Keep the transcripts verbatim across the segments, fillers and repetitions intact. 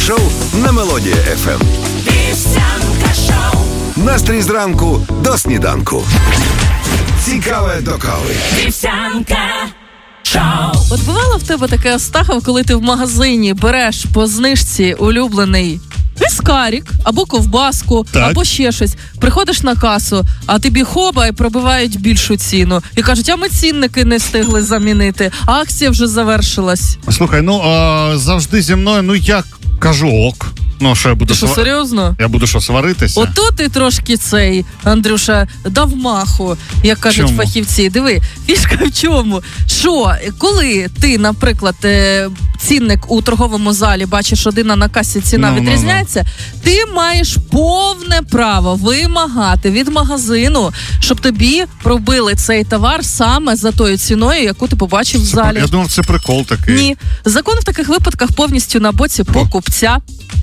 шоу на Мелодія еф ем. Вівсянка шоу. Настрій зранку до сніданку. Цікаве до кави. Вівсянка шоу. От бувало в тебе таке, Астахов, коли ти в магазині береш по знижці улюблений віскарік, або ковбаску, так. або ще щось. Приходиш на касу, а тобі хоба і пробивають більшу ціну. І кажуть, а ми цінники не встигли замінити, а акція вже завершилась. Слухай, ну а, завжди зі мною, ну як кажу ок. Ну, що я буду Ти що, сва... серйозно? Я буду що, сваритися? Ото ти трошки цей, Андрюша, дав маху, як кажуть чому? Фахівці. Диви, фішка в чому? Що, коли ти, наприклад, цінник у торговому залі бачиш один, а на касі ціна no, відрізняється, no, no. ти маєш повне право вимагати від магазину, щоб тобі пробили цей товар саме за тою ціною, яку ти побачив в залі. Я думав, це прикол такий. Ні. Закон в таких випадках повністю на боці покупця.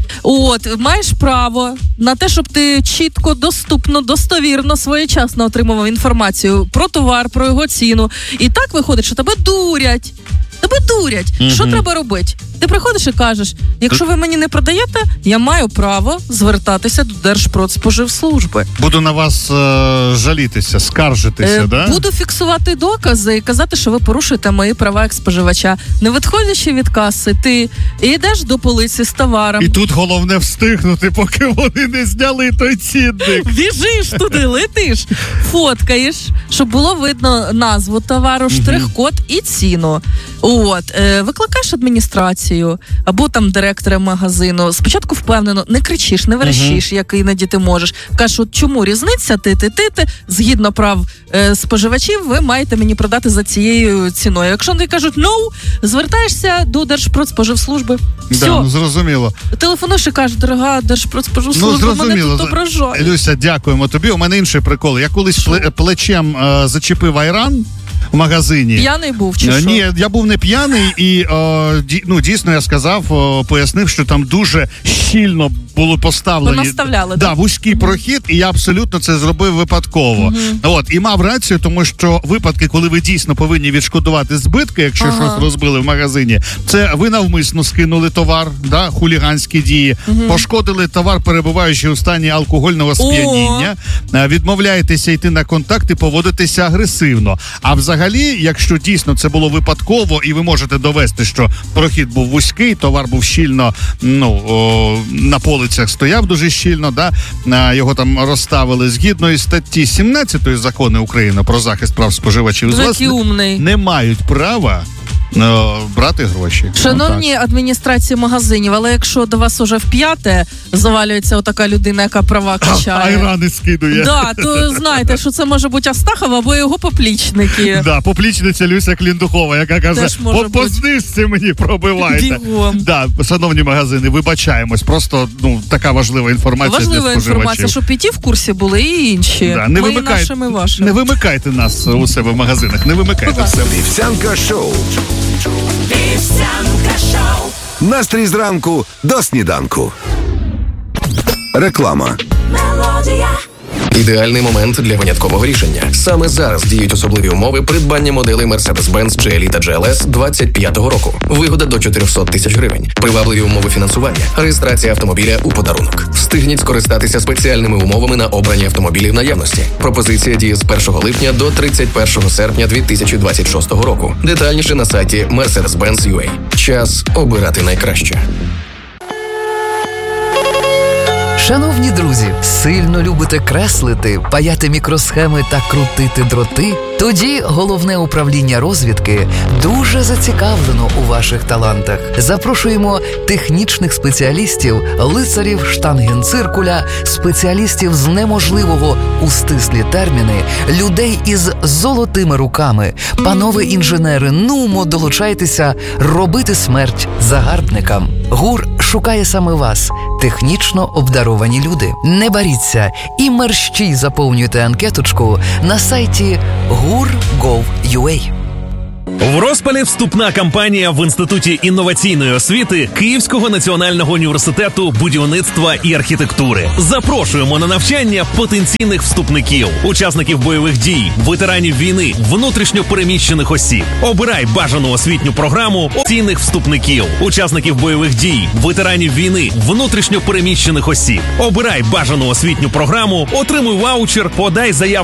От, маєш право на те, щоб ти чітко, доступно, достовірно, своєчасно отримував інформацію про товар, про його ціну. І так виходить, що тебе дурять. Тебе дурять. Mm-hmm. Що треба робити? Ти приходиш і кажеш, якщо ви мені не продаєте, я маю право звертатися до Держпродспоживслужби. Буду на вас е- жалітися, скаржитися, е, да? Буду фіксувати докази і казати, що ви порушуєте мої права як споживача. Не відходячи від каси, ти йдеш до полиці з товаром. І тут головне встигнути, поки вони не зняли той цінник. Біжиш туди, летиш, фоткаєш, щоб було видно назву товару, штрих-код і ціну. От, е, викликаєш адміністрацію або там директора магазину. Спочатку впевнено, не кричиш, не верещиш, uh-huh. як іноді ти можеш. Кажеш, от чому різниця, ти-ти-ти-ти, згідно прав е, споживачів, ви маєте мені продати за цією ціною. Якщо вони кажуть «no», звертаєшся до Держпродспоживслужби. Все. Да, ну, зрозуміло. Телефонуєш і кажеш, дорога Держпродспоживслужба, ну, мене тут ображає. Люся, дякуємо тобі. У мене інший прикол. Я колись Шо? плечем е, зачепив айран в магазині. П'яний був чи що? Ні, я був не п'яний і о, ді, ну, дійсно я сказав, о, пояснив, що там дуже щільно було поставлені. Понаставляли, да, так? Вузький mm-hmm. прохід, і я абсолютно це зробив випадково. Mm-hmm. От, і мав рацію, тому що випадки, коли ви дійсно повинні відшкодувати збитки, якщо ага. щось розбили в магазині, це ви навмисно скинули товар, да, хуліганські дії, mm-hmm. пошкодили товар, перебуваючи у стані алкогольного сп'яніння, oh. відмовляєтеся йти на контакт і поводитися агресивно. А взагалі, якщо дійсно це було випадково, і ви можете довести, що прохід був вузький, товар був щільно, ну, о, на полицях стояв дуже щільно, да, його там розставили згідно із статті сімнадцятої закону України про захист прав споживачів, з вас не, не мають права No, брати гроші. Шановні Отак. Адміністрації магазинів, але якщо до вас уже вп'яте завалюється отака людина, яка права качає, айрани скидує. Да, то знайте, що це може бути Астахов або його поплічники. Да, поплічниця Люся Кліндухова, яка каже, по, по знижці мені пробивайте. Бігом. Да, шановні магазини, вибачаємось, просто ну така важлива інформація важлива для споживачів. Важлива інформація, щоб і ті в курсі були, і інші. Да, не ми вимикайте, наші, ми ваші. Не вимикайте нас у себе в магазинах, не вимикайте все. Вівсянка шоу. Вівсянка шоу. Настрій зранку до сніданку. Реклама. Мелодія. Ідеальний момент для виняткового рішення. Саме зараз діють особливі умови придбання моделей Mercedes-Benz джі ел і та джі ел ес двадцять п'ятого року. Вигода до чотириста тисяч гривень. Привабливі умови фінансування. Реєстрація автомобіля у подарунок. Встигніть скористатися спеціальними умовами на обрані автомобілі в наявності. Пропозиція діє з першого липня до тридцять першого серпня дві тисячі двадцять шостого року. Детальніше на сайті Mercedes-Benz точка ю а. Час обирати найкраще. Шановні друзі, сильно любите креслити, паяти мікросхеми та крутити дроти? Тоді Головне управління розвідки дуже зацікавлено у ваших талантах. Запрошуємо технічних спеціалістів, лицарів штангенциркуля, спеціалістів з неможливого у стислі терміни, людей із золотими руками. Панове інженери, нумо долучайтеся робити смерть загарбникам. ГУР шукає саме вас, технічно обдаровані люди. Не боріться і мерщій заповнюйте анкеточку на сайті гур крапка гов крапка ю а. В розпалі вступна кампанія в Інституті інноваційної освіти Київського національного університету будівництва і архітектури. Запрошуємо на навчання потенційних вступників, учасників бойових дій, ветеранів війни, внутрішньо переміщених осіб. Обирай бажану освітню програму оцінних вступників, учасників бойових дій, ветеранів війни, внутрішньо переміщених осіб. Обирай бажану освітню програму, отримуй ваучер, подай заявку